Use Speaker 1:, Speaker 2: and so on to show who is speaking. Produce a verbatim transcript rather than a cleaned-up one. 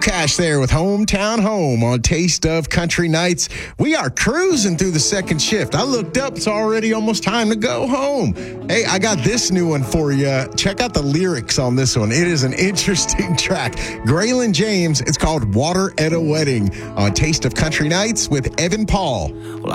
Speaker 1: Cash there with Hometown Home on Taste of Country Nights. We are cruising through the second shift. I looked up, it's already almost time to go home. Hey, I got this new one for you. Check out the lyrics on this one. It is an interesting track. Graylin James, it's called Water at a Wedding on Taste of Country Nights with Evan Paul.